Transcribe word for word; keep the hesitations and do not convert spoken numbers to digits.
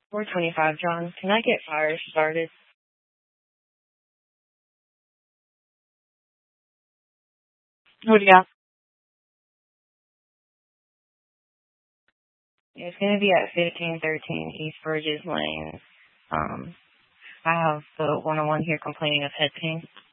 four twenty-five, John. Can I get fire started? What do you got? It's going to be at fifteen thirteen East Bridges Lane. Um, I have the one-on-one here complaining of head pain.